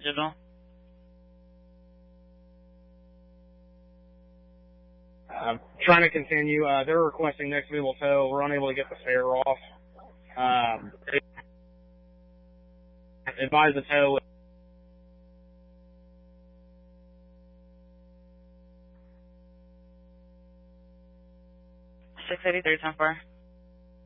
Digital. Trying to continue. They're requesting next available tow. We're unable to get the fare off. Advise the tow. 683, 10-4.